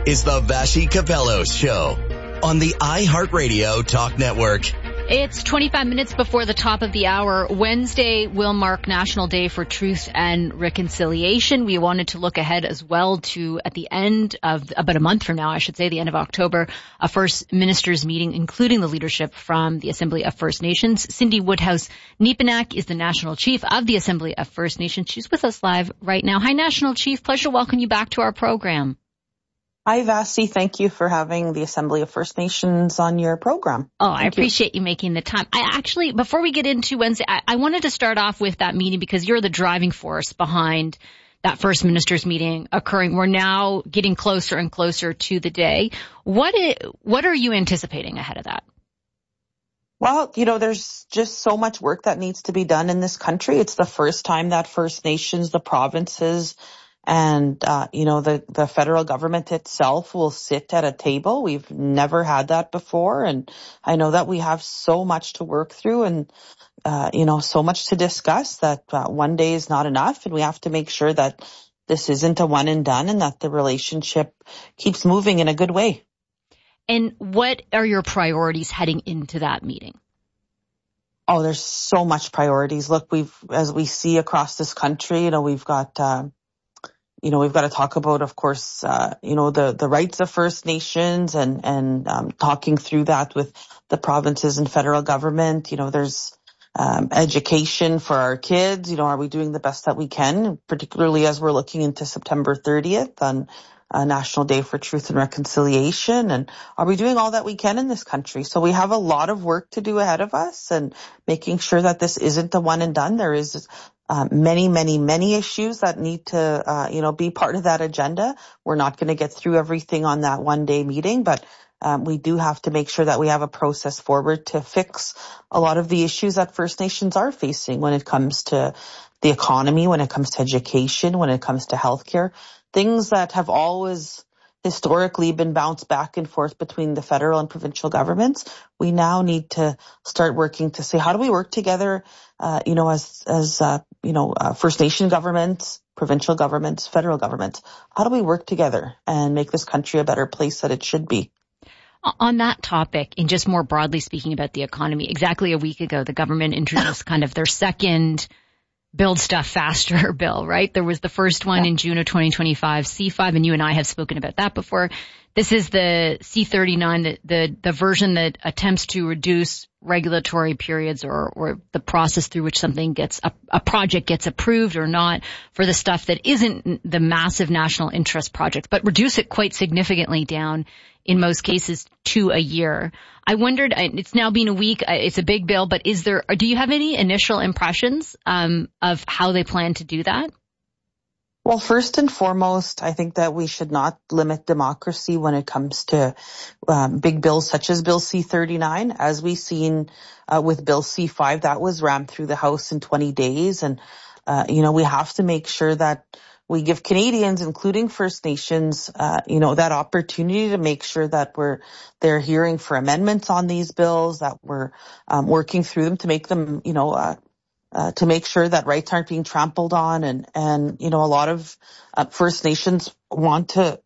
is the Vassy Capello Show on the iHeartRadio Talk Network. It's 25 minutes before the top of the hour. Wednesday will mark National Day for Truth and Reconciliation. We wanted to look ahead as well to, at the end of, about a month from now, I should say, the end of October, a First Ministers meeting, including the leadership from the Assembly of First Nations. Cindy Woodhouse-Nepinak is the National Chief of the Assembly of First Nations. She's with us live right now. Hi, National Chief. Pleasure to welcome you back to our program. Hi, Vassy. Thank you for having the Assembly of First Nations on your program. Oh, I appreciate you making the time. Before we get into Wednesday, I wanted to start off with that meeting because you're the driving force behind that First Ministers meeting occurring. We're now getting closer and closer to the day. What are you anticipating ahead of that? Well, there's just so much work that needs to be done in this country. It's the first time that First Nations, the provinces, and, the federal government itself will sit at a table. We've never had that before. And I know that we have so much to work through and, so much to discuss that one day is not enough. And we have to make sure that this isn't a one and done and that the relationship keeps moving in a good way. And what are your priorities heading into that meeting? Oh, there's so much priorities. Look, as we see across this country, we've got to talk about, of course, the rights of First Nations and talking through that with the provinces and federal government. There's education for our kids. Are we doing the best that we can, particularly as we're looking into September 30th on National Day for Truth and Reconciliation? And are we doing all that we can in this country? So we have a lot of work to do ahead of us and making sure that this isn't a one and done. There is many issues that need to, be part of that agenda. We're not going to get through everything on that one day meeting, but we do have to make sure that we have a process forward to fix a lot of the issues that First Nations are facing when it comes to the economy, when it comes to education, when it comes to healthcare, things that have always historically been bounced back and forth between the federal and provincial governments. We now need to start working to say, how do we work together, as First Nation governments, provincial governments, federal governments? How do we work together and make this country a better place that it should be? On that topic, and just more broadly speaking about the economy, exactly a week ago, the government introduced kind of their second Build Stuff Faster bill, right? There was the first one in June of 2025, C5, and you and I have spoken about that before. This is the C39, the version that attempts to reduce regulatory periods or the process through which something gets, a project gets approved or not for the stuff that isn't the massive national interest projects, but reduce it quite significantly down, in most cases, to a year. I wondered, it's now been a week, it's a big bill, but do you have any initial impressions of how they plan to do that? Well, first and foremost, I think that we should not limit democracy when it comes to big bills such as Bill C39. As we've seen with Bill C5, that was rammed through the House in 20 days. And, we have to make sure that we give Canadians, including First Nations, that opportunity to make sure that they're hearing for amendments on these bills, that we're working through them to make them, to make sure that rights aren't being trampled on. And a lot of First Nations want to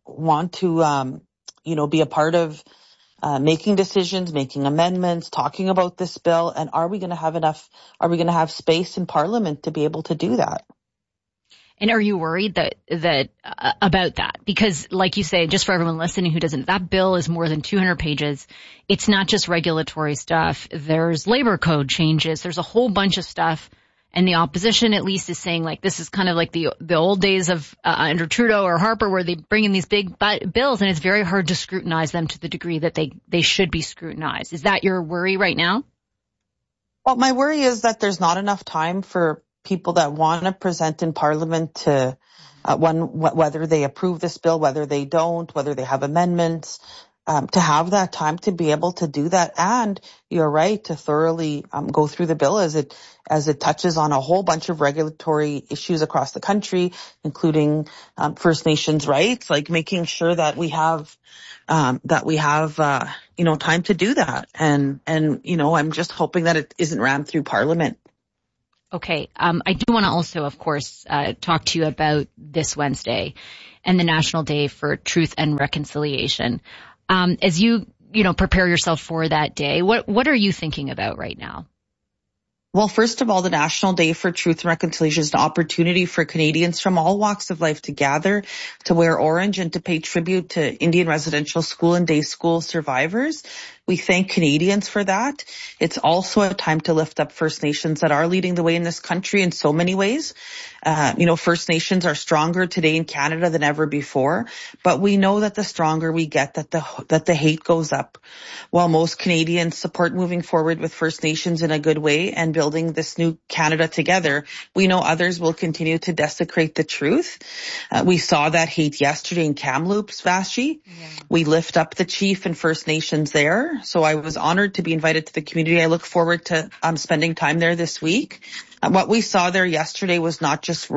be a part of making decisions, making amendments, talking about this bill. And are we going to have space in Parliament to be able to do that? And are you worried that about that? Because like you say, just for everyone listening who doesn't, that bill is more than 200 pages. It's not just regulatory stuff. There's labor code changes. There's a whole bunch of stuff. And the opposition at least is saying like this is kind of like the old days of under Trudeau or Harper where they bring in these big bills and it's very hard to scrutinize them to the degree that they should be scrutinized. Is that your worry right now? Well, my worry is that there's not enough time for people that want to present in Parliament to whether they approve this bill, whether they don't, whether they have amendments, to have that time to be able to do that. And you're right, to thoroughly go through the bill as it touches on a whole bunch of regulatory issues across the country, including First Nations rights, like making sure that we have time to do that. And I'm just hoping that it isn't rammed through Parliament. Okay. I do want to also, of course, talk to you about this Wednesday. and the National Day for Truth and Reconciliation. As you prepare yourself for that day, what are you thinking about right now? Well, first of all, the National Day for Truth and Reconciliation is an opportunity for Canadians from all walks of life to gather, to wear orange, and to pay tribute to Indian residential school and day school survivors. We thank Canadians for that. It's also a time to lift up First Nations that are leading the way in this country in so many ways. First Nations are stronger today in Canada than ever before, but we know that the stronger we get, that the hate goes up. While most Canadians support moving forward with First Nations in a good way and building this new Canada together, we know others will continue to desecrate the truth. We saw that hate yesterday in Kamloops, Vashti. Yeah. We lift up the chief and First Nations there. So I was honored to be invited to the community. I look forward to spending time there this week. What we saw there yesterday was not just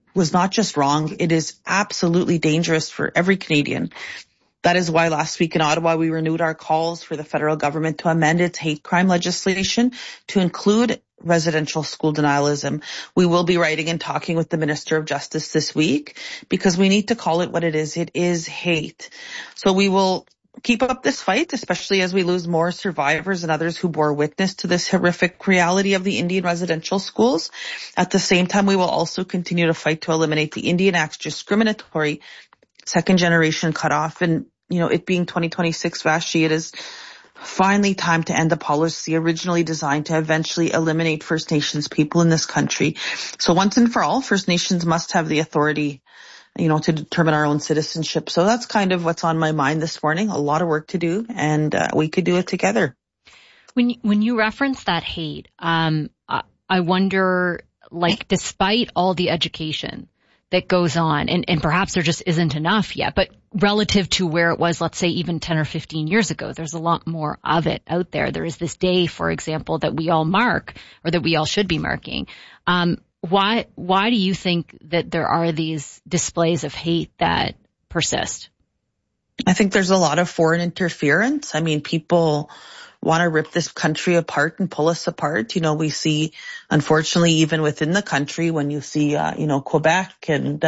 wrong. It is absolutely dangerous for every Canadian. That is why last week in Ottawa, we renewed our calls for the federal government to amend its hate crime legislation to include residential school denialism. We will be writing and talking with the Minister of Justice this week because we need to call it what it is. It is hate. So we will keep up this fight, especially as we lose more survivors and others who bore witness to this horrific reality of the Indian residential schools. At the same time, we will also continue to fight to eliminate the Indian Act's discriminatory second generation cutoff. And, it being 2026, Vashti, it is finally time to end the policy originally designed to eventually eliminate First Nations people in this country. So once and for all, First Nations must have the authority to determine our own citizenship. So that's kind of what's on my mind this morning. A lot of work to do, and we could do it together. When you reference that hate, I wonder, despite all the education that goes on, and perhaps there just isn't enough yet, but relative to where it was, let's say, even 10 or 15 years ago, there's a lot more of it out there. There is this day, for example, that we all mark, or that we all should be marking. Why do you think that there are these displays of hate that persist? I think there's a lot of foreign interference. I mean, people want to rip this country apart and pull us apart. We see, unfortunately, even within the country, when you see, Quebec and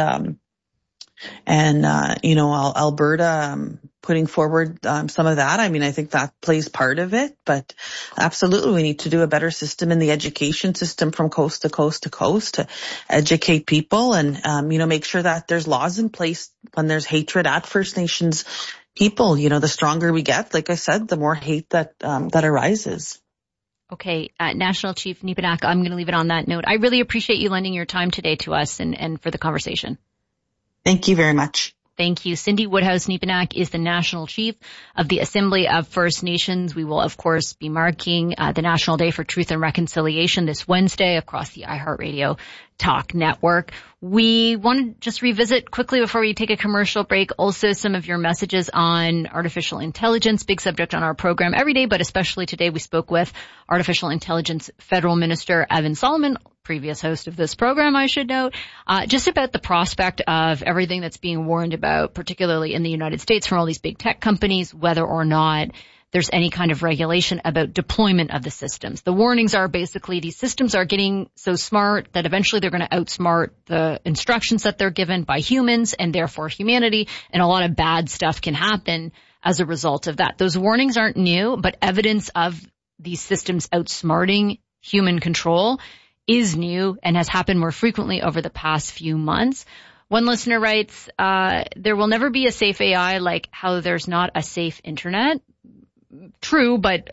Alberta putting forward some of that. I mean, I think that plays part of it, but absolutely we need to do a better system in the education system from coast to coast to coast to educate people and, make sure that there's laws in place when there's hatred at First Nations people. The stronger we get, like I said, the more hate that arises. Okay. National Chief Nepinak, I'm going to leave it on that note. I really appreciate you lending your time today to us and for the conversation. Thank you very much. Thank you. Cindy Woodhouse-Nepinak is the National Chief of the Assembly of First Nations. We will, of course, be marking the National Day for Truth and Reconciliation this Wednesday across the iHeartRadio Talk Network. We want to just revisit quickly before we take a commercial break also some of your messages on artificial intelligence, big subject on our program every day, but especially today we spoke with Artificial Intelligence Federal Minister Evan Solomon, previous host of this program, I should note, just about the prospect of everything that's being warned about, particularly in the United States from all these big tech companies, whether or not there's any kind of regulation about deployment of the systems. The warnings are basically these systems are getting so smart that eventually they're going to outsmart the instructions that they're given by humans and therefore humanity, and a lot of bad stuff can happen as a result of that. Those warnings aren't new, but evidence of these systems outsmarting human control is new and has happened more frequently over the past few months. One listener writes, there will never be a safe AI like how there's not a safe internet. True, but,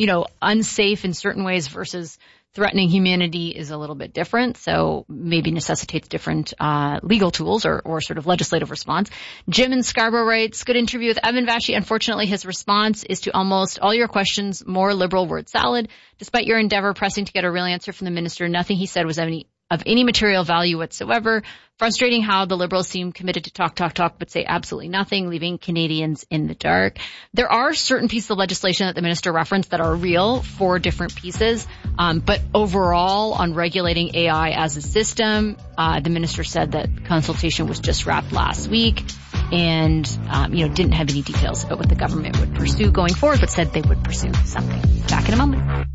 unsafe in certain ways versus threatening humanity is a little bit different. So maybe necessitates different, legal tools or sort of legislative response. Jim in Scarborough writes, good interview with Evan Vashti. Unfortunately, his response is to almost all your questions, more liberal word salad. Despite your endeavor pressing to get a real answer from the minister, nothing he said was of any material value whatsoever. Frustrating how the Liberals seem committed to talk, but say absolutely nothing, leaving Canadians in the dark. There are certain pieces of legislation that the minister referenced that are real for different pieces. But overall, on regulating AI as a system, the minister said that consultation was just wrapped last week and, didn't have any details about what the government would pursue going forward, but said they would pursue something. Back in a moment.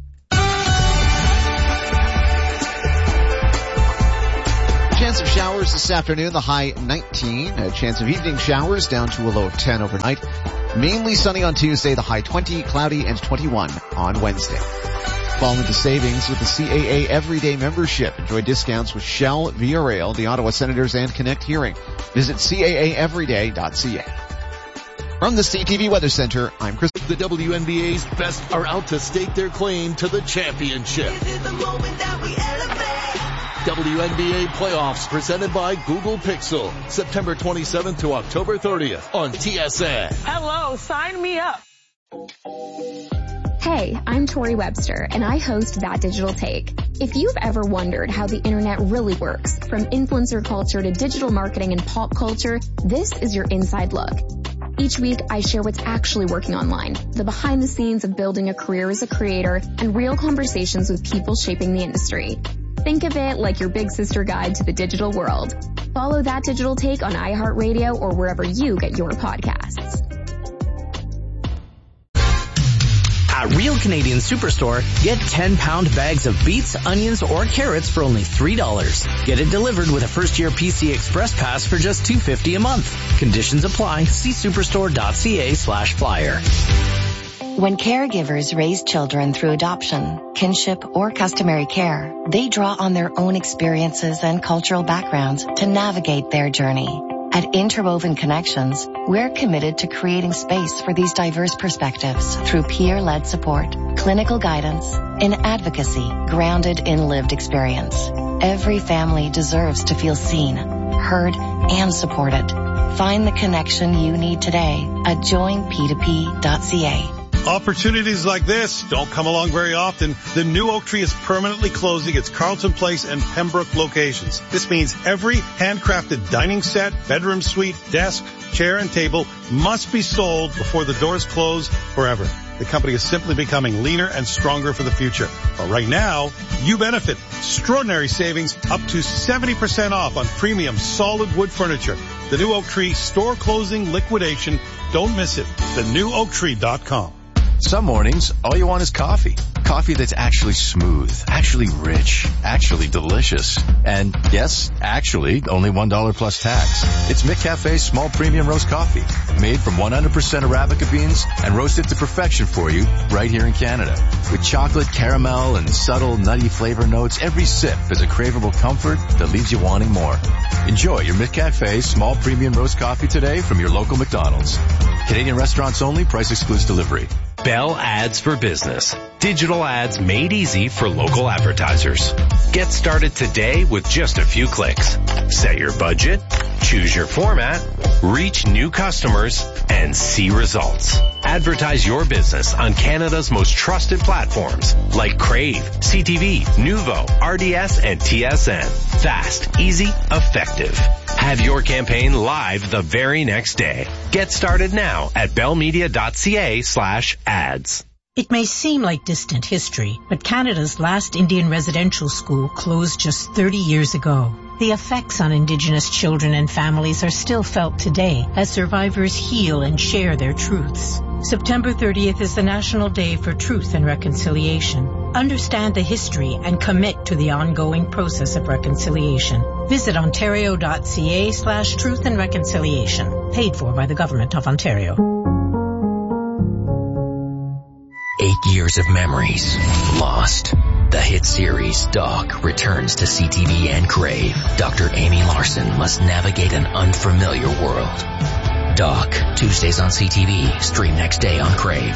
chance of showers this afternoon, the high 19. A chance of evening showers down to a low of 10 overnight. Mainly sunny on Tuesday, the high 20, cloudy, and 21 on Wednesday. Falling to savings with the CAA Everyday membership. Enjoy discounts with Shell, Via Rail, the Ottawa Senators, and Connect Hearing. Visit CAAEveryday.ca. From the CTV Weather Center, I'm Chris. The WNBA's best are out to stake their claim to the championship. This is the moment that we elevate. WNBA playoffs presented by Google Pixel. September 27th to October 30th on TSN. Hello, sign me up. Hey, I'm Tori Webster, and I host That Digital Take. If you've ever wondered how the internet really works, from influencer culture to digital marketing and pop culture, this is your inside look. Each week, I share what's actually working online, the behind the scenes of building a career as a creator, and real conversations with people shaping the industry. Think of it like your big sister guide to the digital world. Follow That Digital Take on iHeartRadio or wherever you get your podcasts. At Real Canadian Superstore, get 10-pound bags of beets, onions, or carrots for only $3. Get it delivered with a first-year PC Express Pass for just $2.50 a month. Conditions apply. See superstore.ca/flyer. When caregivers raise children through adoption, kinship, or customary care, they draw on their own experiences and cultural backgrounds to navigate their journey. At Interwoven Connections, we're committed to creating space for these diverse perspectives through peer-led support, clinical guidance, and advocacy grounded in lived experience. Every family deserves to feel seen, heard, and supported. Find the connection you need today at joinp2p.ca. Opportunities like this don't come along very often. The new Oak Tree is permanently closing its Carlton Place and Pembroke locations. This means every handcrafted dining set, bedroom suite, desk, chair, and table must be sold before the doors close forever. The company is simply becoming leaner and stronger for the future. But right now, you benefit. Extraordinary savings up to 70% off on premium solid wood furniture. The new Oak Tree store closing liquidation. Don't miss it. TheNewOakTree.com. Some mornings, all you want is coffee. Coffee that's actually smooth, actually rich, actually delicious. And yes, actually, only $1 plus tax. It's McCafe's small premium roast coffee, made from 100% Arabica beans and roasted to perfection for you right here in Canada. With chocolate, caramel, and subtle nutty flavor notes, every sip is a craveable comfort that leaves you wanting more. Enjoy your McCafe small premium roast coffee today from your local McDonald's. Canadian restaurants only, price excludes delivery. Bell Ads for Business. Digital ads made easy for local advertisers. Get started today with just a few clicks. Set your budget, choose your format, reach new customers, and see results. Advertise your business on Canada's most trusted platforms like Crave, CTV, Nuvo, RDS, and TSN. Fast, easy, effective. Have your campaign live the very next day. Get started now at bellmedia.ca/ads. It may seem like distant history, but Canada's last Indian residential school closed just 30 years ago. The effects on Indigenous children and families are still felt today as survivors heal and share their truths. September 30th is the National Day for Truth and Reconciliation. Understand the history and commit to the ongoing process of reconciliation. Visit ontario.ca/truth and reconciliation. Paid for by the Government of Ontario. 8 years of memories lost. The hit series Doc returns to CTV and Crave. Dr. Amy Larson must navigate an unfamiliar world. Doc, Tuesdays on CTV, stream next day on Crave.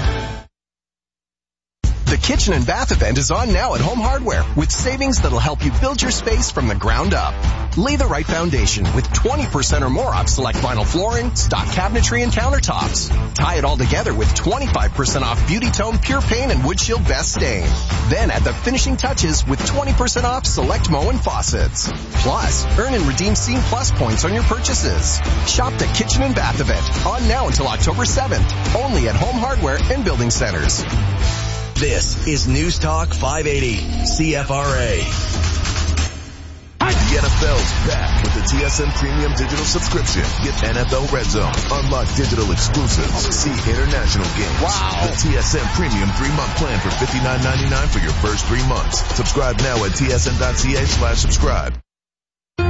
The Kitchen and Bath event is on now at Home Hardware with savings that'll help you build your space from the ground up. Lay the right foundation with 20% or more off select vinyl flooring, stock cabinetry, and countertops. Tie it all together with 25% off Beauty Tone Pure Paint and Wood Shield Best Stain. Then add the finishing touches with 20% off select Moen faucets. Plus, earn and redeem Scene Plus points on your purchases. Shop the Kitchen and Bath event on now until October 7th, only at Home Hardware and Building Centers. This is News Talk 580 CFRA. The NFL's back with the TSN Premium Digital subscription. Get NFL Red Zone, unlock digital exclusives, see international games. Wow. The TSN Premium 3-month plan for $59.99 for your first 3 months. Subscribe now at tsn.ca/subscribe.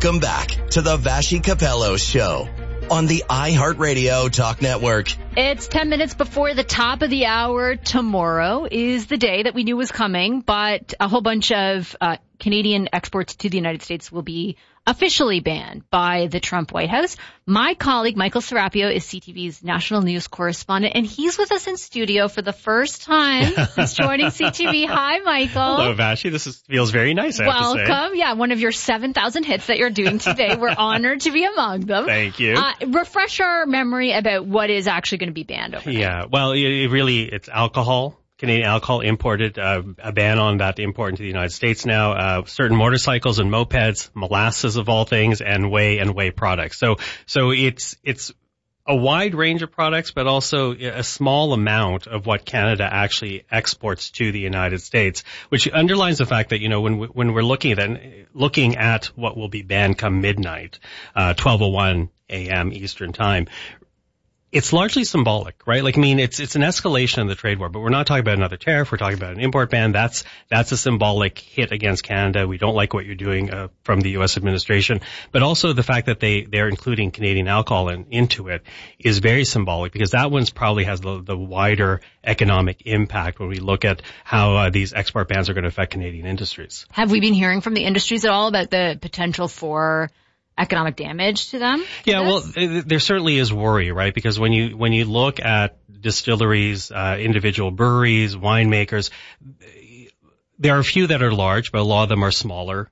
Welcome back to the Vashi Capello Show on the iHeartRadio Talk Network. It's 10 minutes before the top of the hour. Tomorrow is the day that we knew was coming, but a whole bunch of Canadian exports to the United States will be officially banned by the Trump White House. My colleague, Michael Serapio, is CTV's national news correspondent, and he's with us in studio for the first time. He's joining CTV. Hi, Michael. Hello, Vashi. This feels very nice, I have to say. Welcome. Yeah, one of your 7,000 hits that you're doing today. We're honored to be among them. Thank you. Refresh our memory about what is actually going to be banned overnight. Yeah, well, it's alcohol. Canadian alcohol imported, a ban on that import into the United States now, certain motorcycles and mopeds, molasses of all things, and whey products. So it's a wide range of products, but also a small amount of what Canada actually exports to the United States, which underlines the fact that, when we're looking at what will be banned come midnight, 12:01 a.m. Eastern time, it's largely symbolic, right? It's an escalation of the trade war, but we're not talking about another tariff. We're talking about an import ban. That's a symbolic hit against Canada. We don't like what you're doing, from the U.S. administration, but also the fact that they're including Canadian alcohol into it is very symbolic, because that one's probably has the wider economic impact when we look at how these export bans are going to affect Canadian industries. Have we been hearing from the industries at all about the potential for economic damage to them? Yeah, well, there certainly is worry, right? Because when you look at distilleries, individual breweries, winemakers, there are a few that are large, but a lot of them are smaller,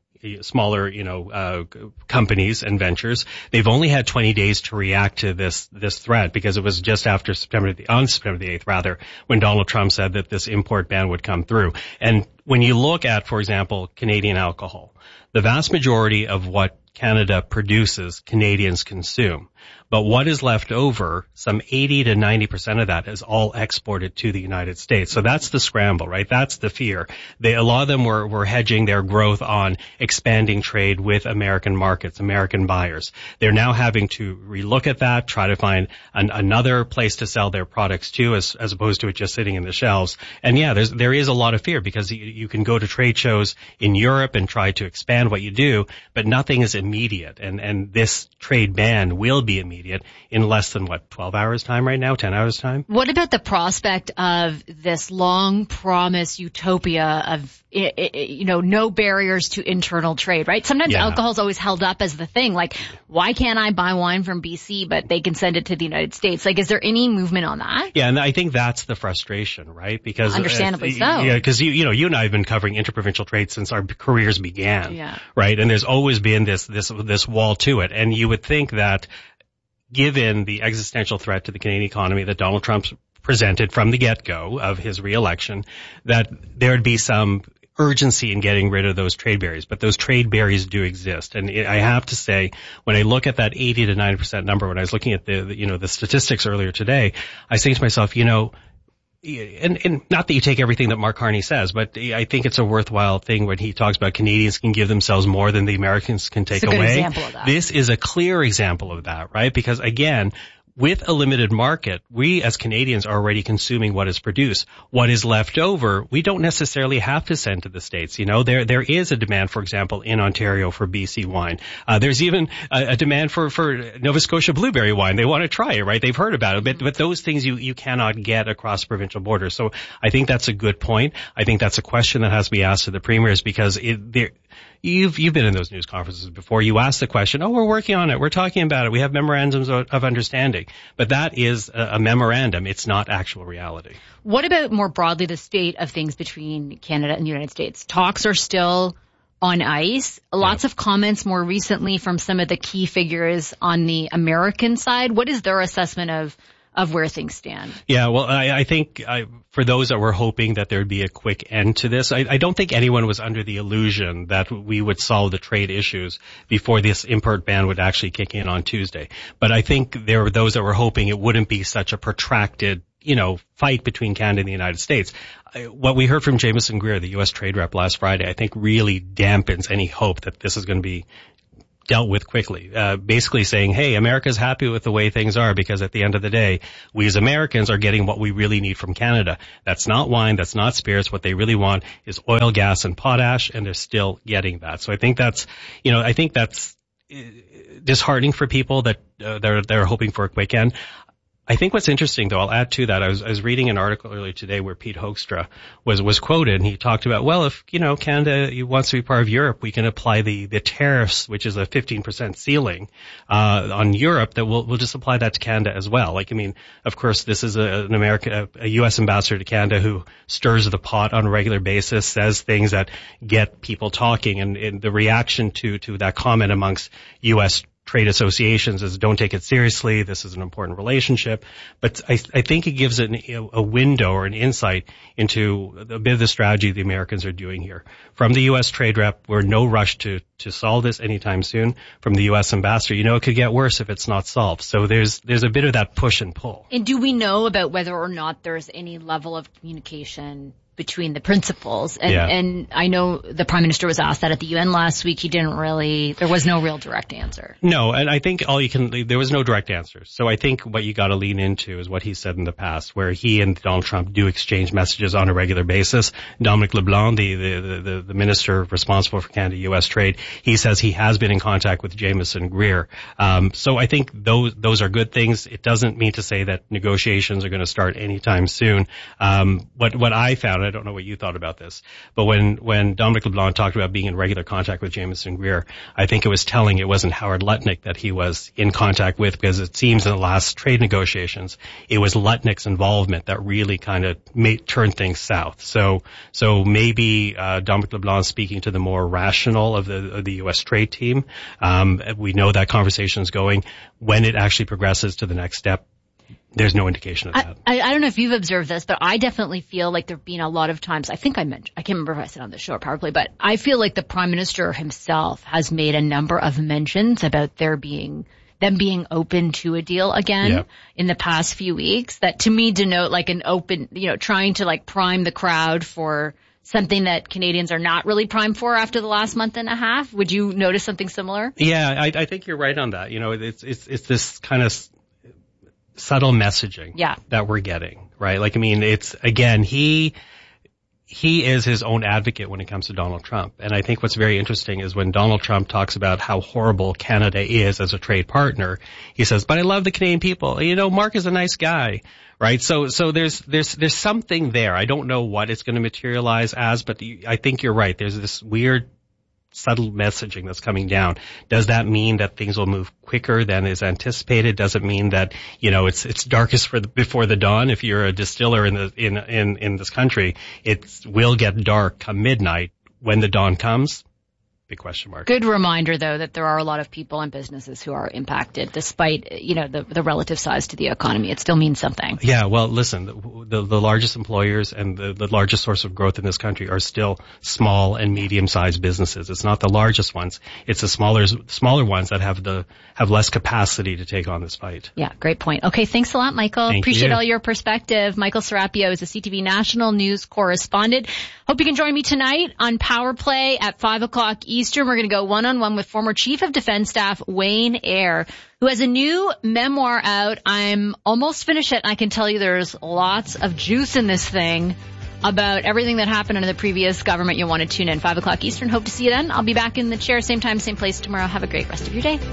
companies and ventures. They've only had 20 days to react to this threat, because it was just after September the 8th, when Donald Trump said that this import ban would come through. And when you look at, for example, Canadian alcohol, the vast majority of what Canada produces, Canadians consume. But what is left over, some 80 to 90% of that is all exported to the United States. So that's the scramble, right? That's the fear. A lot of them were hedging their growth on expanding trade with American markets, American buyers. They're now having to relook at that, try to find another place to sell their products to, as opposed to it just sitting in the shelves. And yeah, there is a lot of fear, because you can go to trade shows in Europe and try to expand what you do, but nothing is immediate. And this trade ban will be immediate in less than 12 hours time right now, 10 hours time. What about the prospect of this long promised utopia of, no barriers to internal trade, right? Sometimes alcohol's always held up as the thing. Like, why can't I buy wine from BC, but they can send it to the United States? Like, is there any movement on that? Yeah, and I think that's the frustration, right? Because understandably so. Yeah, because you and I have been covering interprovincial trade since our careers began, right? And there's always been this wall to it, and you would think that, given the existential threat to the Canadian economy that Donald Trump presented from the get-go of his re-election, that there would be some urgency in getting rid of those trade barriers. But those trade barriers do exist. And I have to say, when I look at that 80 to 90% number, when I was looking at the statistics earlier today, I say to myself, and not that you take everything that Mark Carney says, but I think it's a worthwhile thing when he talks about Canadians can give themselves more than the Americans can take away. It's a good example of that. This is a clear example of that, right? Because again, with a limited market, we as Canadians are already consuming what is produced. What is left over, we don't necessarily have to send to the States. There is a demand, for example, in Ontario for BC wine. There's even a demand for Nova Scotia blueberry wine. They want to try it, right? They've heard about it, but those things you cannot get across provincial borders. So I think that's a good point. I think that's a question that has to be asked to the premiers, because you've been in those news conferences before. You ask the question, we're working on it. We're talking about it. We have memorandums of understanding. But that is a memorandum. It's not actual reality. What about more broadly the state of things between Canada and the United States? Talks are still on ice. Lots of comments more recently from some of the key figures on the American side. What is their assessment of where things stand? Yeah, well, I think for those that were hoping that there would be a quick end to this, I don't think anyone was under the illusion that we would solve the trade issues before this import ban would actually kick in on Tuesday. But I think there were those that were hoping it wouldn't be such a protracted, fight between Canada and the United States. What we heard from Jameson Greer, the U.S. trade rep last Friday, I think really dampens any hope that this is going to be dealt with quickly, basically saying, hey, America's happy with the way things are, because at the end of the day, we as Americans are getting what we really need from Canada. That's not wine, that's not spirits. What they really want is oil, gas, and potash, and they're still getting that. So I think that's disheartening for people that they're hoping for a quick end. I think what's interesting, though, I'll add to that. I was reading an article earlier today where Pete Hoekstra was quoted, and he talked about, well, if, Canada wants to be part of Europe, we can apply the tariffs, which is a 15% ceiling, on Europe, that we'll just apply that to Canada as well. Of course, this is a U.S. ambassador to Canada who stirs the pot on a regular basis, says things that get people talking, and the reaction to that comment amongst U.S. trade associations is don't take it seriously. This is an important relationship. But I think it gives a window or an insight into a bit of the strategy the Americans are doing here. From the U.S. trade rep, we're no rush to solve this anytime soon. From the U.S. ambassador, it could get worse if it's not solved. So there's a bit of that push and pull. And do we know about whether or not there's any level of communication between the principals? And I know the Prime Minister was asked that at the UN last week. There was no real direct answer. No, and I think there was no direct answer. So I think what you got to lean into is what he said in the past, where he and Donald Trump do exchange messages on a regular basis. Dominic LeBlanc, the minister responsible for Canada-U.S. trade, he says he has been in contact with Jameson Greer. So I think those are good things. It doesn't mean to say that negotiations are going to start anytime soon. What I found, I don't know what you thought about this, but when Dominic LeBlanc talked about being in regular contact with Jameson Greer, I think it was telling it wasn't Howard Lutnick that he was in contact with, because it seems in the last trade negotiations, it was Lutnick's involvement that really kind of turned things south. So maybe Dominic LeBlanc speaking to the more rational of the U.S. trade team. We know that conversation is going. When it actually progresses to the next step, there's no indication of that. I don't know if you've observed this, but I definitely feel like there have been a lot of times, I can't remember if I said on the show or Power Play, but I feel like the Prime Minister himself has made a number of mentions about them being open to a deal again in the past few weeks, that to me denote like an open, trying to like prime the crowd for something that Canadians are not really primed for after the last month and a half. Would you notice something similar? Yeah, I think you're right on that. It's this kind of subtle messaging that we're getting, right? It's, again, he is his own advocate when it comes to Donald Trump. And I think what's very interesting is when Donald Trump talks about how horrible Canada is as a trade partner, he says, but I love the Canadian people. Mark is a nice guy, right? So there's something there. I don't know what it's going to materialize as, but I think you're right. There's this weird subtle messaging that's coming down. Does that mean that things will move quicker than is anticipated? Does it mean that, it's darkest before the dawn? If you're a distiller in this country, it will get dark come midnight. When the dawn comes, big question mark. Good reminder, though, that there are a lot of people and businesses who are impacted despite, the relative size to the economy. It still means something. Yeah, well, listen, the largest employers and the largest source of growth in this country are still small and medium-sized businesses. It's not the largest ones. It's the smaller ones that have less capacity to take on this fight. Yeah, great point. Okay, thanks a lot, Michael. Appreciate all your perspective. Michael Serapio is a CTV National News correspondent. Hope you can join me tonight on Power Play at 5 o'clock Eastern. We're going to go one-on-one with former Chief of Defense Staff Wayne Eyre, who has a new memoir out. I'm almost finished it, and I can tell you there's lots of juice in this thing about everything that happened under the previous government. You'll want to tune in 5 o'clock Eastern. Hope to see you then. I'll be back in the chair, same time, same place tomorrow. Have a great rest of your day.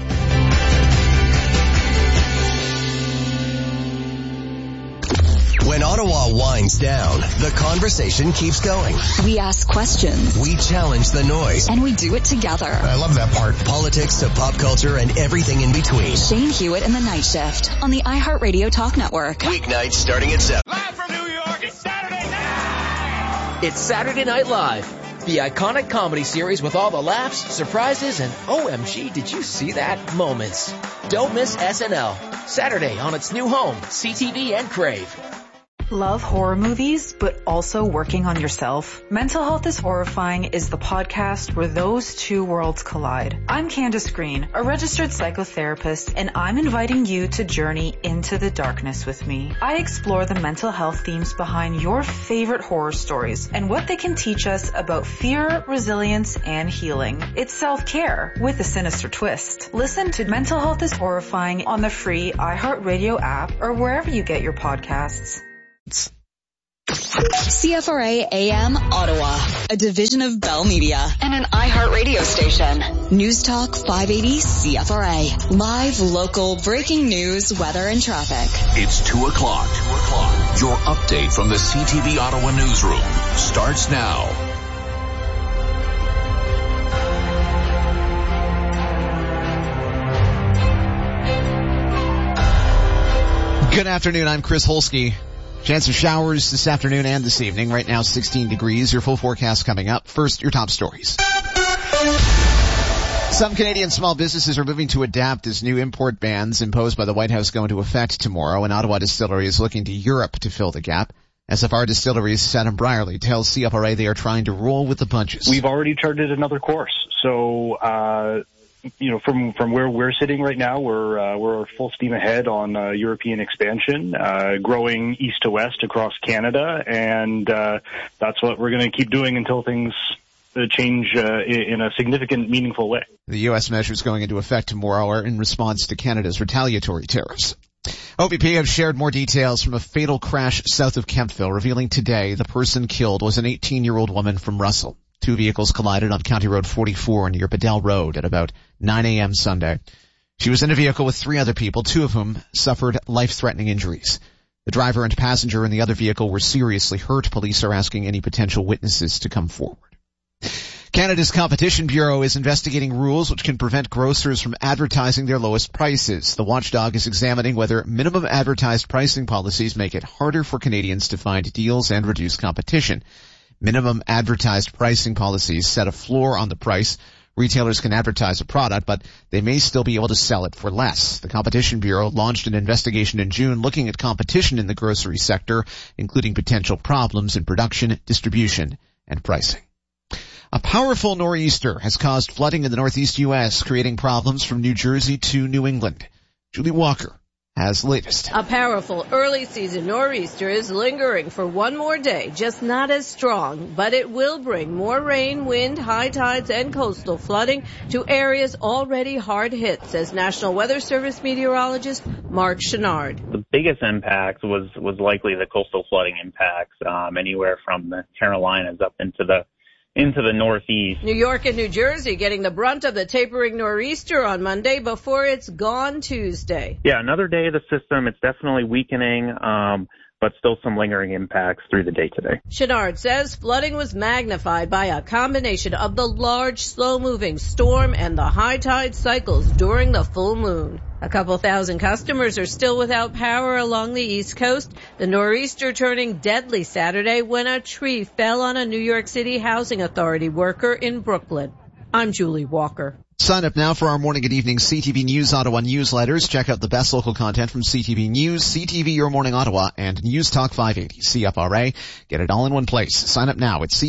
When Ottawa winds down, the conversation keeps going. We ask questions. We challenge the noise. And we do it together. I love that part. Politics to pop culture and everything in between. Shane Hewitt and the Night Shift on the iHeartRadio Talk Network. Weeknights starting at 7. Live from New York, it's Saturday night! It's Saturday Night Live, the iconic comedy series with all the laughs, surprises, and OMG, did you see that moments. Don't miss SNL. Saturday on its new home, CTV and Crave. Love horror movies, but also working on yourself? Mental Health is Horrifying is the podcast where those two worlds collide. I'm Candace Green, a registered psychotherapist, and I'm inviting you to journey into the darkness with me. I explore the mental health themes behind your favorite horror stories and what they can teach us about fear, resilience, and healing. It's self-care with a sinister twist. Listen to Mental Health is Horrifying on the free iHeartRadio app or wherever you get your podcasts. CFRA AM Ottawa, a division of Bell Media and an iHeartRadio station. News Talk 580 CFRA. Live, local, breaking news, weather, and traffic. It's 2 o'clock. Your update from the CTV Ottawa newsroom starts now. Good afternoon. I'm Chris Holsky. Chance of showers this afternoon and this evening. Right now 16 degrees. Your full forecast coming up. First, your top stories. Some Canadian small businesses are moving to adapt as new import bans imposed by the White House go into effect tomorrow. An Ottawa distillery is looking to Europe to fill the gap. SFR Distilleries' Adam Brierley tells CFRA they are trying to roll with the punches. We've already charted another course. So, from where we're sitting right now, we're full steam ahead on European expansion, growing east to west across Canada, and that's what we're going to keep doing until things change in a significant, meaningful way. The U.S. measures going into effect tomorrow are in response to Canada's retaliatory tariffs. OPP have shared more details from a fatal crash south of Kemptville, revealing today the person killed was an 18-year-old woman from Russell. Two vehicles collided on County Road 44 near Bedell Road at about 9 a.m. Sunday. She was in a vehicle with 3 other people, 2 of whom suffered life-threatening injuries. The driver and passenger in the other vehicle were seriously hurt. Police are asking any potential witnesses to come forward. Canada's Competition Bureau is investigating rules which can prevent grocers from advertising their lowest prices. The watchdog is examining whether minimum advertised pricing policies make it harder for Canadians to find deals and reduce competition. Minimum advertised pricing policies set a floor on the price. Retailers can advertise a product, but they may still be able to sell it for less. The Competition Bureau launched an investigation in June looking at competition in the grocery sector, including potential problems in production, distribution, and pricing. A powerful nor'easter has caused flooding in the northeast U.S., creating problems from New Jersey to New England. Julie Walker has the latest. A powerful early season nor'easter is lingering for one more day, just not as strong, but it will bring more rain, wind, high tides, and coastal flooding to areas already hard hit, says National Weather Service meteorologist Mark Chenard. The biggest impact was likely the coastal flooding impacts, anywhere from the Carolinas up into the Northeast. New York and New Jersey getting the brunt of the tapering nor'easter on Monday before it's gone Tuesday. Yeah, another day of the system. It's definitely weakening, but still some lingering impacts through the day today. Chenard says flooding was magnified by a combination of the large, slow-moving storm and the high tide cycles during the full moon. A couple thousand customers are still without power along the East Coast. The nor'easter turning deadly Saturday when a tree fell on a New York City Housing Authority worker in Brooklyn. I'm Julie Walker. Sign up now for our morning and evening CTV News Ottawa newsletters. Check out the best local content from CTV News, CTV Your Morning Ottawa, and News Talk 580 CFRA. Get it all in one place. Sign up now at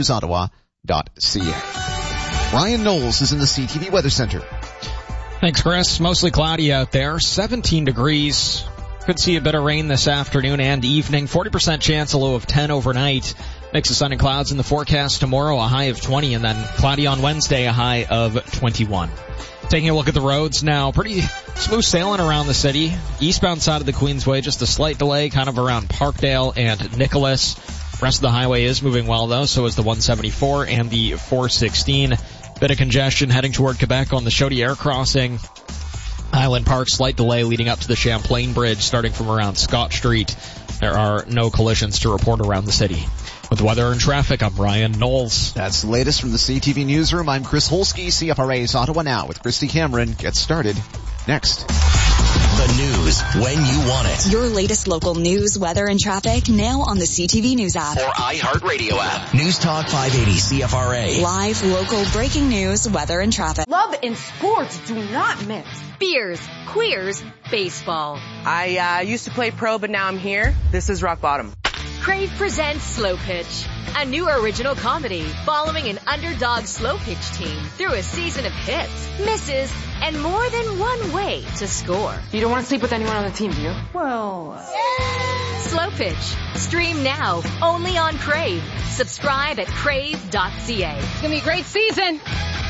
ctvnewsottawa.ca. Ryan Knowles is in the CTV Weather Center. Thanks, Chris. Mostly cloudy out there. 17 degrees. Could see a bit of rain this afternoon and evening. 40% chance, a low of 10 overnight. Mix of sun and clouds in the forecast tomorrow, a high of 20, and then cloudy on Wednesday, a high of 21. Taking a look at the roads now. Pretty smooth sailing around the city. Eastbound side of the Queensway, just a slight delay kind of around Parkdale and Nicholas. Rest of the highway is moving well, though. So is the 174 and the 416. Bit of congestion heading toward Quebec on the Chaudière crossing. Highland Park, slight delay leading up to the Champlain Bridge starting from around Scott Street. There are no collisions to report around the city. With weather and traffic, I'm Ryan Knowles. That's the latest from the CTV Newsroom. I'm Chris Holsky. CFRA's Ottawa Now with Christy Cameron. Get started next. The news when you want it. Your latest local news, weather, and traffic now on the CTV News app. Or iHeartRadio app. News Talk 580 CFRA. Live, local, breaking news, weather, and traffic. Love and sports do not mix. Beers, queers, baseball. I used to play pro, but now I'm here. This is rock bottom. Crave presents Slow Pitch, a new original comedy following an underdog slow pitch team through a season of hits, misses, and more than one way to score. You don't want to sleep with anyone on the team, do you? Well, Slow Pitch. Stream now, only on Crave. Subscribe at crave.ca. It's going to be a great season.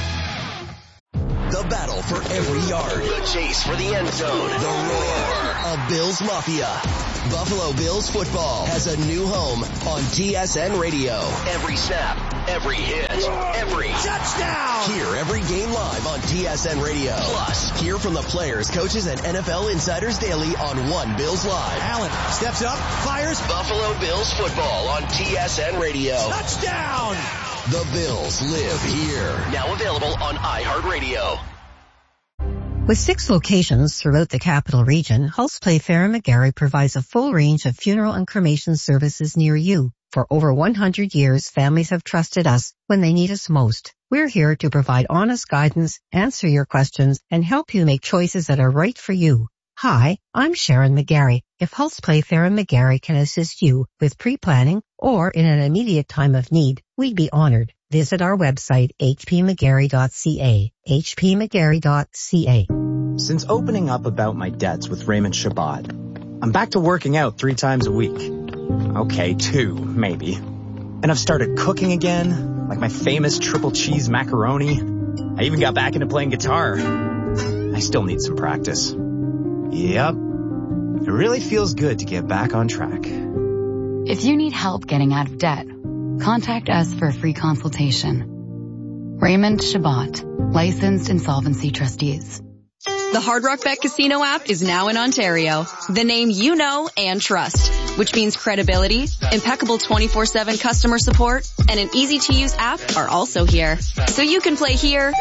The battle for every yard. The chase for the end zone. The roar of Bills Mafia. Buffalo Bills football has a new home on TSN Radio. Every snap, every hit, every touchdown. Hear every game live on TSN Radio. Plus, hear from the players, coaches, and NFL insiders daily on One Bills Live. Allen steps up, fires. Buffalo Bills football on TSN Radio. Touchdown! The Bills live here. Now available on iHeartRadio. With 6 locations throughout the capital region, Hulse Play Fair & McGarry provides a full range of funeral and cremation services near you. For over 100 years, families have trusted us when they need us most. We're here to provide honest guidance, answer your questions, and help you make choices that are right for you. Hi, I'm Sharon McGarry. If Hulse Play Fair & McGarry can assist you with pre-planning or in an immediate time of need, we'd be honored. Visit our website, hpmcgarry.ca, hpmcgarry.ca. Since opening up about my debts with Raymond Shabbat, I'm back to working out 3 times a week. Okay, 2, maybe. And I've started cooking again, like my famous triple cheese macaroni. I even got back into playing guitar. I still need some practice. Yep. It really feels good to get back on track. If you need help getting out of debt, contact us for a free consultation. Raymond Shabbat, licensed insolvency trustees. The Hard Rock Bet Casino app is now in Ontario. The name you know and trust, which means credibility, impeccable 24/7 customer support, and an easy-to-use app are also here. So you can play here,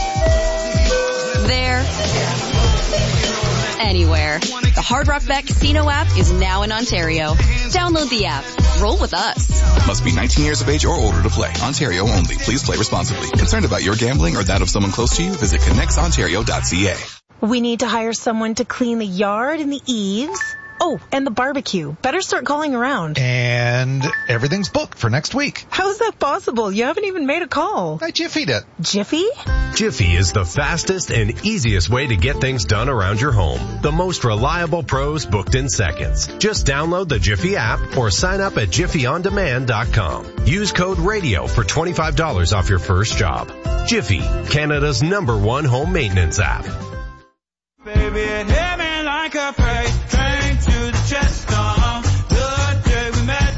there, anywhere. The Hard Rock Bet Casino app is now in Ontario. Download the app. Roll with us. Must be 19 years of age or older to play. Ontario only. Please play responsibly. Concerned about your gambling or that of someone close to you? Visit connectsontario.ca. We need to hire someone to clean the yard and the eaves. Oh, and the barbecue. Better start calling around. And everything's booked for next week. How's that possible? You haven't even made a call. I Jiffy'd it. Jiffy? Jiffy is the fastest and easiest way to get things done around your home. The most reliable pros booked in seconds. Just download the Jiffy app or sign up at jiffyondemand.com. Use code RADIO for $25 off your first job. Jiffy, Canada's #1 home maintenance app. Baby, it hit me like a freight train to the chest. The day we met,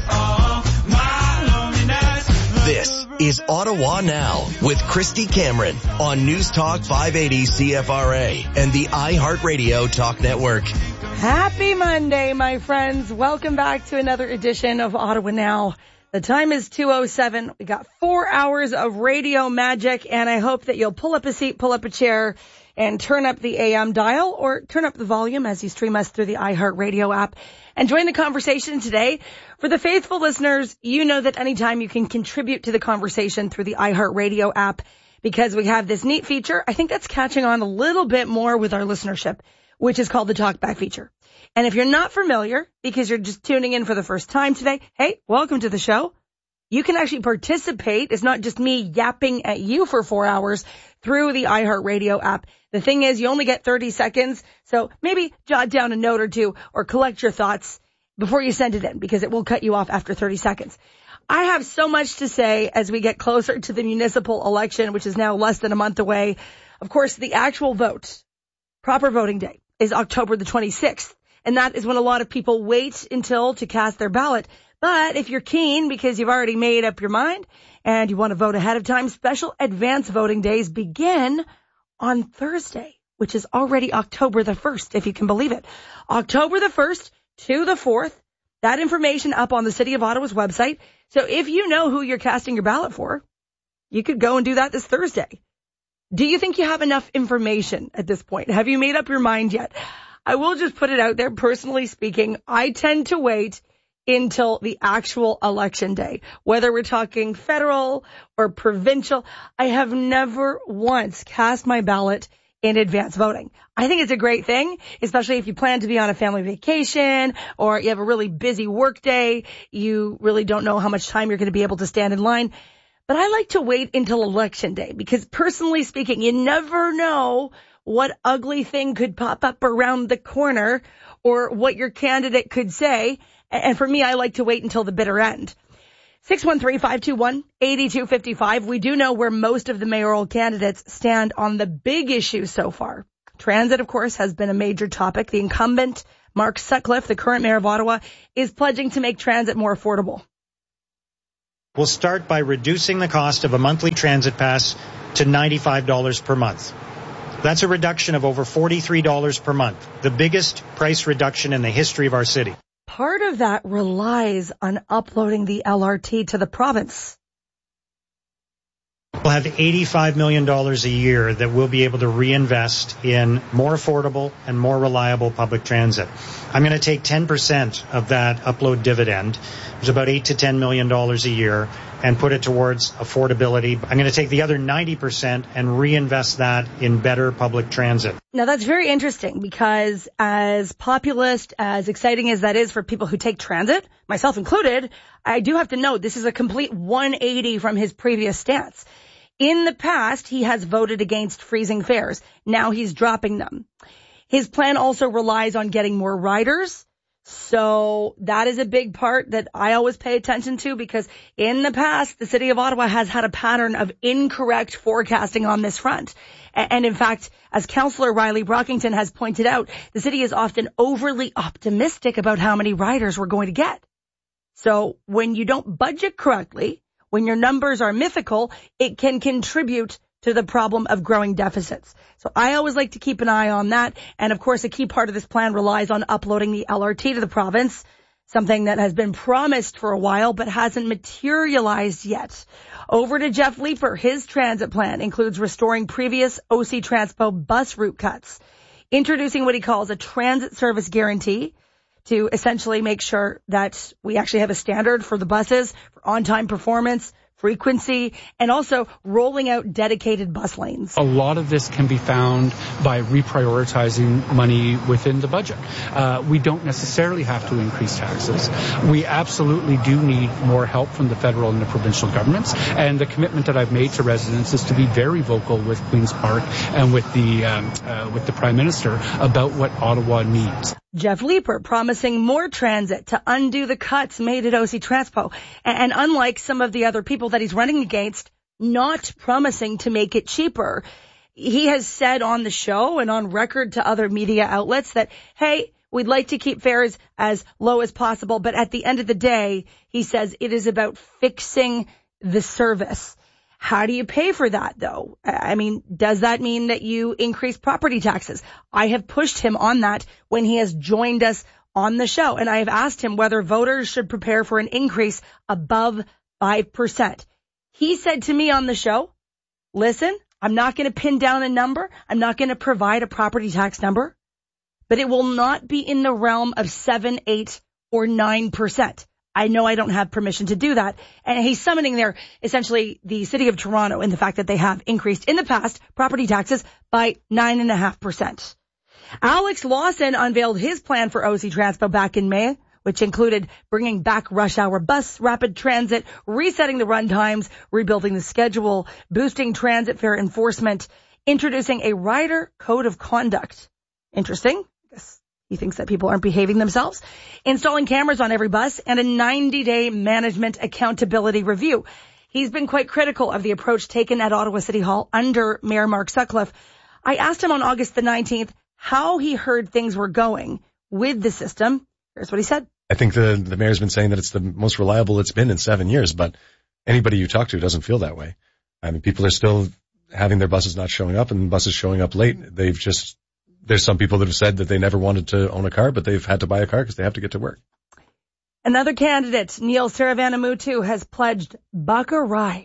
my loneliness. This is Ottawa Now with Christy Cameron on News Talk 580 CFRA and the iHeartRadio Talk Network. Happy Monday, my friends. Welcome back to another edition of Ottawa Now. The time is 2:07. We got 4 hours of radio magic, and I hope that you'll pull up a seat, pull up a chair, and turn up the AM dial or turn up the volume as you stream us through the iHeartRadio app and join the conversation today. For the faithful listeners, you know that anytime you can contribute to the conversation through the iHeartRadio app because we have this neat feature. I think that's catching on a little bit more with our listenership, which is called the Talkback feature. And if you're not familiar because you're just tuning in for the first time today, hey, welcome to the show. You can actually participate. It's not just me yapping at you for 4 hours through the iHeartRadio app. The thing is, you only get 30 seconds, so maybe jot down a note or two or collect your thoughts before you send it in because it will cut you off after 30 seconds. I have so much to say as we get closer to the municipal election, which is now less than a month away. Of course, the actual vote, proper voting day, is October the 26th, and that is when a lot of people wait until to cast their ballot. But if you're keen because you've already made up your mind and you want to vote ahead of time, special advance voting days begin on Thursday, which is already October the 1st, if you can believe it. October the 1st to the 4th. That information up on the City of Ottawa's website. So if you know who you're casting your ballot for, you could go and do that this Thursday. Do you think you have enough information at this point? Have you made up your mind yet? I will just put it out there, personally speaking, I tend to wait until the actual election day, whether we're talking federal or provincial. I have never once cast my ballot in advance voting. I think it's a great thing, especially if you plan to be on a family vacation or you have a really busy work day. You really don't know how much time you're going to be able to stand in line. But I like to wait until election day because personally speaking, you never know what ugly thing could pop up around the corner or what your candidate could say. And for me, I like to wait until the bitter end. 613-521-8255. We do know where most of the mayoral candidates stand on the big issues so far. Transit, of course, has been a major topic. The incumbent, Mark Sutcliffe, the current mayor of Ottawa, is pledging to make transit more affordable. We'll start by reducing the cost of a monthly transit pass to $95 per month. That's a reduction of over $43 per month, the biggest price reduction in the history of our city. Part of that relies on uploading the LRT to the province. We'll have $85 million a year that we'll be able to reinvest in more affordable and more reliable public transit. I'm going to take 10% of that upload dividend, which is about $8 to $10 million a year, and put it towards affordability. I'm going to take the other 90% and reinvest that in better public transit. Now that's very interesting because as populist, as exciting as that is for people who take transit, myself included, I do have to note this is a complete 180 from his previous stance. In the past, he has voted against freezing fares. Now he's dropping them. His plan also relies on getting more riders. So that is a big part that I always pay attention to because in the past, the city of Ottawa has had a pattern of incorrect forecasting on this front. And in fact, as Councillor Riley Brockington has pointed out, the city is often overly optimistic about how many riders we're going to get. So when you don't budget correctly, when your numbers are mythical, it can contribute to the problem of growing deficits. So I always like to keep an eye on that. And of course, a key part of this plan relies on uploading the LRT to the province, something that has been promised for a while but hasn't materialized yet. Over to Jeff Leeper. His transit plan includes restoring previous OC Transpo bus route cuts, introducing what he calls a transit service guarantee to essentially make sure that we actually have a standard for the buses, for on-time performance, frequency, and also rolling out dedicated bus lanes. A lot of this can be found by reprioritizing money within the budget. We don't necessarily have to increase taxes. We absolutely do need more help from the federal and the provincial governments. And the commitment that I've made to residents is to be very vocal with Queen's Park and with the Prime Minister about what Ottawa needs. Jeff Leeper promising more transit to undo the cuts made at OC Transpo. And unlike some of the other people that he's running against, not promising to make it cheaper. He has said on the show and on record to other media outlets that, hey, we'd like to keep fares as low as possible. But at the end of the day, he says it is about fixing the service. How do you pay for that, though? I mean, does that mean that you increase property taxes? I have pushed him on that when he has joined us on the show, and I have asked him whether voters should prepare for an increase above 5%. He said to me on the show, listen, I'm not going to pin down a number. I'm not going to provide a property tax number, but it will not be in the realm of 7, 8, or 9%. I know I don't have permission to do that. And he's summoning there essentially the city of Toronto and the fact that they have increased in the past property taxes by 9.5%. Alex Lawson unveiled his plan for OC Transpo back in May, which included bringing back rush hour bus rapid transit, resetting the run times, rebuilding the schedule, boosting transit fare enforcement, introducing a rider code of conduct. Interesting. I guess he thinks that people aren't behaving themselves. Installing cameras on every bus and a 90-day management accountability review. He's been quite critical of the approach taken at Ottawa City Hall under Mayor Mark Sutcliffe. I asked him on August the 19th how he heard things were going with the system. Here's what he said. I think the mayor's been saying that it's the most reliable it's been in 7 years, but anybody you talk to doesn't feel that way. I mean, people are still having their buses not showing up and buses showing up late. There's some people that have said that they never wanted to own a car, but they've had to buy a car because they have to get to work. Another candidate, Neil Saravanamuthu, has pledged buck a ride,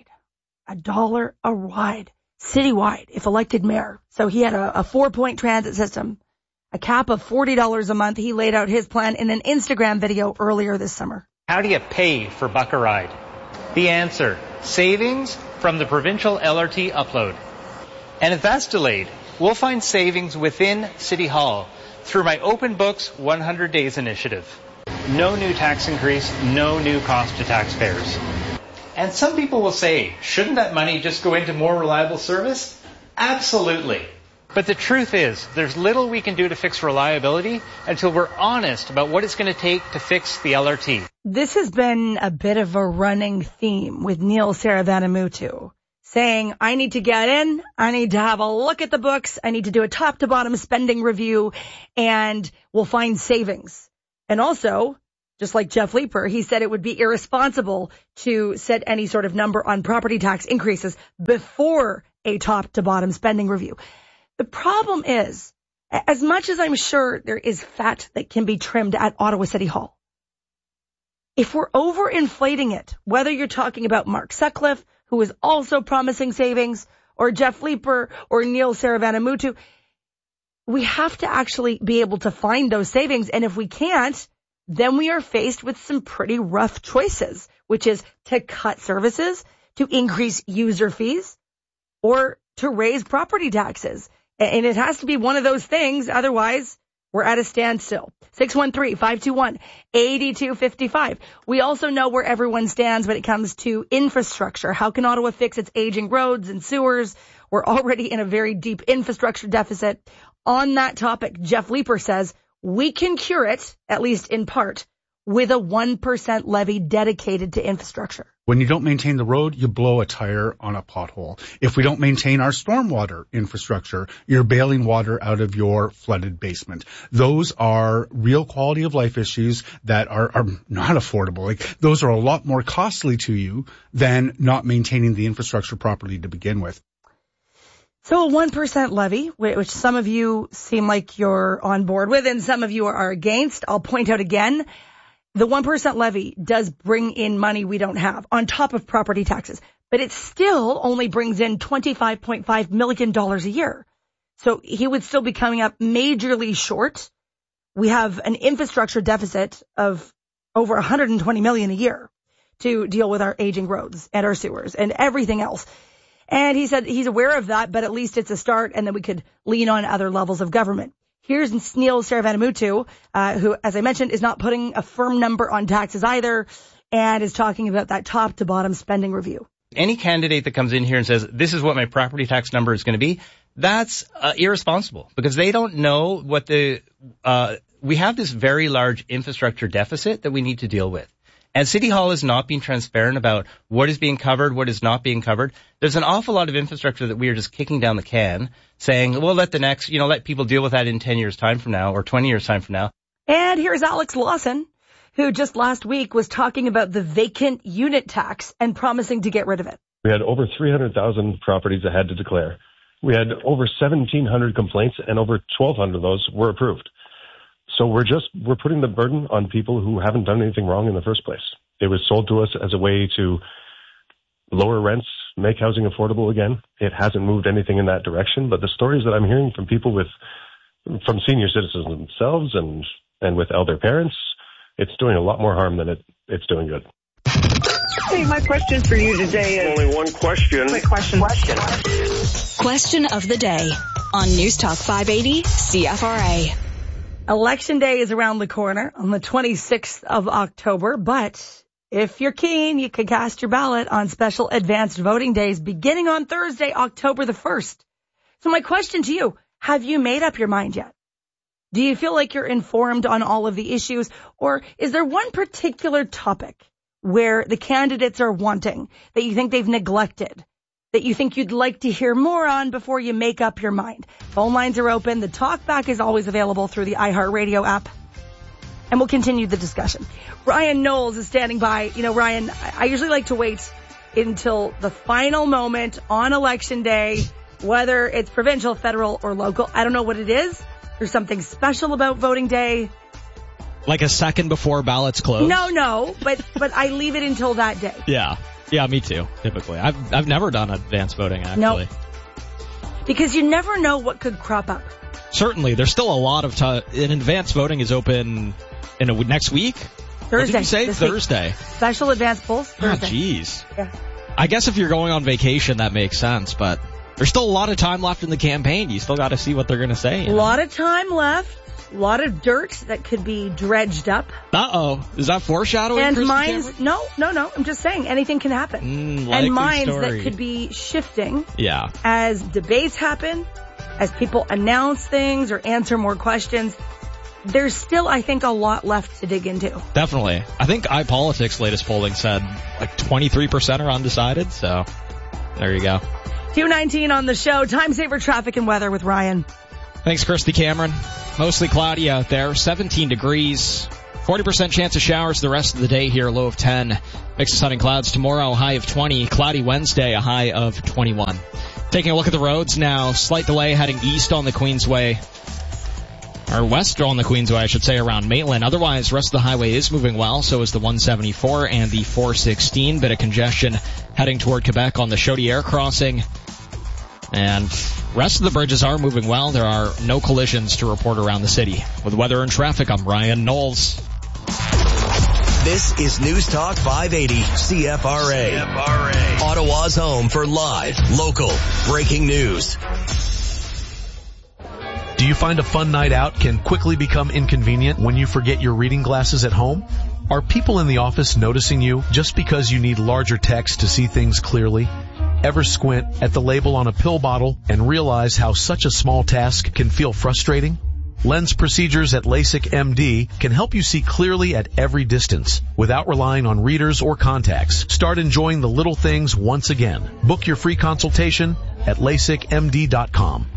$1 a ride, citywide, if elected mayor. So he had a 4-point transit system, a cap of $40 a month. He laid out his plan in an Instagram video earlier this summer. How do you pay for buck a ride? The answer, savings from the provincial LRT upload. And if that's delayed, we'll find savings within City Hall through my Open Books 100 Days initiative. No new tax increase, no new cost to taxpayers. And some people will say, shouldn't that money just go into more reliable service? Absolutely. But the truth is, there's little we can do to fix reliability until we're honest about what it's going to take to fix the LRT. This has been a bit of a running theme with Neil Saravanamuthu, saying, I need to get in, I need to have a look at the books, I need to do a top to bottom spending review, and we'll find savings. And also, just like Jeff Leeper, he said it would be irresponsible to set any sort of number on property tax increases before a top to bottom spending review. The problem is, as much as I'm sure there is fat that can be trimmed at Ottawa City Hall, if we're overinflating it, whether you're talking about Mark Sutcliffe, who is also promising savings, or Jeff Leeper, or Neil Saravanamuttu, we have to actually be able to find those savings. And if we can't, then we are faced with some pretty rough choices, which is to cut services, to increase user fees, or to raise property taxes. And it has to be one of those things. Otherwise, we're at a standstill. 613-521-8255. We also know where everyone stands when it comes to infrastructure. How can Ottawa fix its aging roads and sewers? We're already in a very deep infrastructure deficit. On that topic, Jeff Leeper says we can cure it, at least in part, with a 1% levy dedicated to infrastructure. When you don't maintain the road, you blow a tire on a pothole. If we don't maintain our stormwater infrastructure, you're bailing water out of your flooded basement. Those are real quality of life issues that are not affordable. Like, those are a lot more costly to you than not maintaining the infrastructure properly to begin with. So a 1% levy, which some of you seem like you're on board with and some of you are against. I'll point out again, the 1% levy does bring in money we don't have on top of property taxes, but it still only brings in $25.5 million a year. So he would still be coming up majorly short. We have an infrastructure deficit of over $120 million a year to deal with our aging roads and our sewers and everything else. And he said he's aware of that, but at least it's a start, and then we could lean on other levels of government. Here's Neil Saravanamuttu, who, as I mentioned, is not putting a firm number on taxes either, and is talking about that top to bottom spending review. Any candidate that comes in here and says, this is what my property tax number is going to be, that's irresponsible, because they don't know what we have this very large infrastructure deficit that we need to deal with. And City Hall is not being transparent about what is being covered, what is not being covered. There's an awful lot of infrastructure that we are just kicking down the can, saying, well, let people deal with that in 10 years' time from now or 20 years' time from now. And here's Alex Lawson, who just last week was talking about the vacant unit tax and promising to get rid of it. We had over 300,000 properties that had to declare. We had over 1,700 complaints, and over 1,200 of those were approved. So we're putting the burden on people who haven't done anything wrong in the first place. It was sold to us as a way to lower rents, make housing affordable again. It hasn't moved anything in that direction, but the stories that I'm hearing from people from senior citizens themselves and with elder parents, it's doing a lot more harm than it's doing good. Hey, my question for you today is... Only one question. Quick question. Question of the day on News Talk 580 CFRA. Election day is around the corner on the 26th of October, but if you're keen, you can cast your ballot on special advanced voting days beginning on Thursday, October the 1st. So my question to you, have you made up your mind yet? Do you feel like you're informed on all of the issues, or is there one particular topic where the candidates are wanting that you think they've neglected, that you think you'd like to hear more on before you make up your mind? Phone lines are open. The talkback is always available through the iHeartRadio app. And we'll continue the discussion. Ryan Knowles is standing by. You know, Ryan, I usually like to wait until the final moment on election day, whether it's provincial, federal, or local. I don't know what it is. There's something special about voting day. Like a second before ballots close? No, but I leave it until that day. Yeah, me too, typically. I've never done advance voting, actually. Nope. Because you never know what could crop up. Certainly. There's still a lot of time. And advance voting is open next week? Thursday. What did you say? Thursday. Week. Special advance polls Thursday. Oh, jeez. Yeah. I guess if you're going on vacation, that makes sense, but there's still a lot of time left in the campaign. You still got to see what they're going to say. A lot of time left. A lot of dirt that could be dredged up. Uh-oh. Is that foreshadowing? And Christy minds, Cameron? No. I'm just saying anything can happen. And minds that could be shifting. Yeah. As debates happen, as people announce things or answer more questions. There's still, I think, a lot left to dig into. Definitely. I think iPolitics' latest polling said like 23% are undecided, so There you go. 2:19 on the show. Time saver traffic and weather with Ryan. Thanks, Christy Cameron. Mostly cloudy out there, 17 degrees. 40% chance of showers the rest of the day here, low of 10. Mix of sun and clouds tomorrow, high of 20. Cloudy Wednesday, a high of 21. Taking a look at the roads now, slight delay heading east on the Queensway. Or west on the Queensway, I should say, around Maitland. Otherwise, rest of the highway is moving well, so is the 174 and the 416. Bit of congestion heading toward Quebec on the Chaudière crossing. And rest of the bridges are moving well. There are no collisions to report around the city. With weather and traffic, I'm Ryan Knowles. This is News Talk 580 CFRA. Ottawa's home for live, local, breaking news. Do you find a fun night out can quickly become inconvenient when you forget your reading glasses at home? Are people in the office noticing you just because you need larger text to see things clearly? Ever squint at the label on a pill bottle and realize how such a small task can feel frustrating? Lens procedures at LASIK MD can help you see clearly at every distance without relying on readers or contacts. Start enjoying the little things once again. Book your free consultation at LASIKMD.com.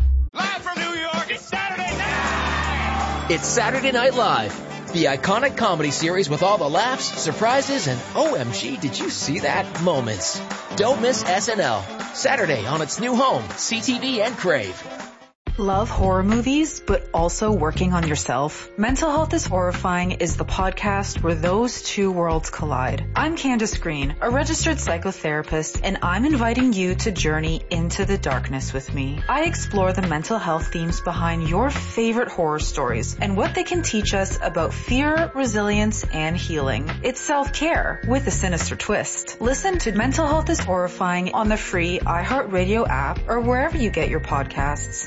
It's Saturday Night Live, the iconic comedy series with all the laughs, surprises, and OMG, did you see that moments. Don't miss SNL, Saturday on its new home, CTV and Crave. Love horror movies, but also working on yourself? Mental Health is Horrifying is the podcast where those two worlds collide. I'm Candace Green, a registered psychotherapist, and I'm inviting you to journey into the darkness with me. I explore the mental health themes behind your favorite horror stories and what they can teach us about fear, resilience, and healing. It's self-care with a sinister twist. Listen to Mental Health is Horrifying on the free iHeartRadio app or wherever you get your podcasts.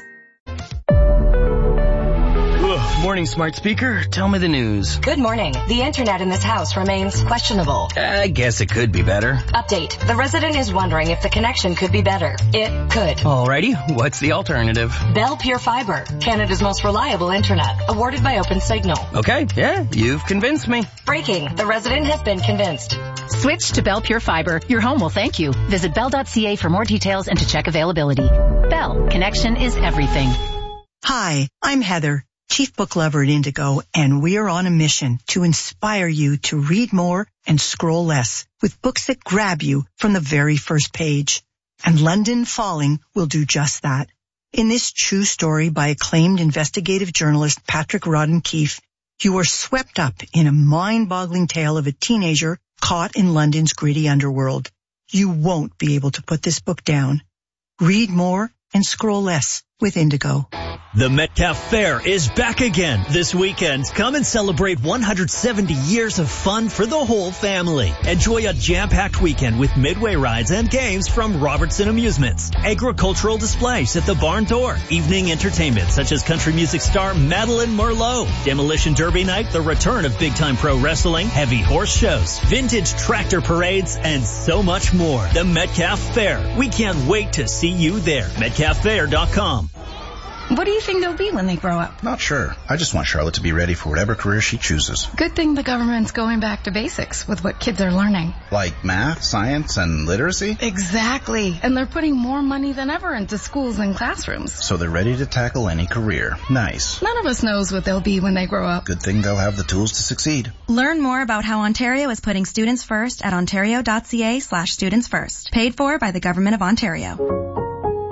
Morning, smart speaker. Tell me the news. Good morning. The internet in this house remains questionable. I guess it could be better. Update. The resident is wondering if the connection could be better. It could. Alrighty. What's the alternative? Bell Pure Fiber, Canada's most reliable internet, awarded by OpenSignal. Okay. Yeah, you've convinced me. Breaking. The resident has been convinced. Switch to Bell Pure Fiber. Your home will thank you. Visit bell.ca for more details and to check availability. Bell. Connection is everything. Hi, I'm Heather, Chief Book Lover at Indigo, and we're on a mission to inspire you to read more and scroll less with books that grab you from the very first page. And London Falling will do just that. In this true story by acclaimed investigative journalist Patrick Rodden Keefe, you are swept up in a mind-boggling tale of a teenager caught in London's gritty underworld. You won't be able to put this book down. Read more and scroll less with Indigo. The Metcalf Fair is back again this weekend. Come and celebrate 170 years of fun for the whole family. Enjoy a jam-packed weekend with midway rides and games from Robertson Amusements, agricultural displays at the barn door, evening entertainment such as country music star Madeline Merlot, demolition derby night, the return of big-time pro wrestling, heavy horse shows, vintage tractor parades, and so much more. The Metcalf Fair. We can't wait to see you there. MetcalfFair.com. What do you think they'll be when they grow up? Not sure. I just want Charlotte to be ready for whatever career she chooses. Good thing the government's going back to basics with what kids are learning. Like math, science, and literacy? Exactly. And they're putting more money than ever into schools and classrooms. So they're ready to tackle any career. Nice. None of us knows what they'll be when they grow up. Good thing they'll have the tools to succeed. Learn more about how Ontario is putting students first at ontario.ca/studentsfirst. Paid for by the Government of Ontario.